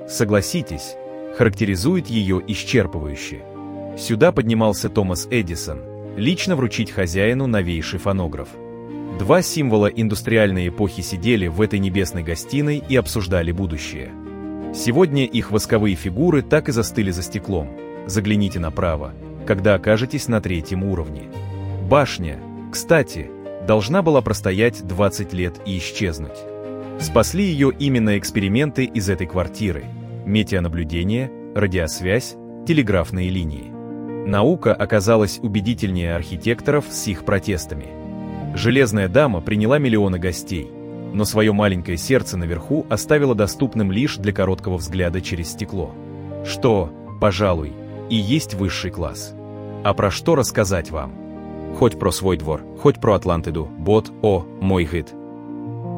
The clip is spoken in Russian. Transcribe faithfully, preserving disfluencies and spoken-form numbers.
Согласитесь, характеризует ее исчерпывающе. Сюда поднимался Томас Эдисон, лично вручить хозяину новейший фонограф. Два символа индустриальной эпохи сидели в этой небесной гостиной и обсуждали будущее. Сегодня их восковые фигуры так и застыли за стеклом. Загляните направо, когда окажетесь на третьем уровне. Башня, кстати, должна была простоять двадцать лет и исчезнуть. Спасли ее именно эксперименты из этой квартиры: метеонаблюдение, радиосвязь, телеграфные линии. Наука оказалась убедительнее архитекторов с их протестами. Железная дама приняла миллионы гостей, но свое маленькое сердце наверху оставила доступным лишь для короткого взгляда через стекло. Что, пожалуй, и есть высший класс. А про что рассказать вам? Хоть про свой двор, хоть про Атлантиду, бот, о, мой гид.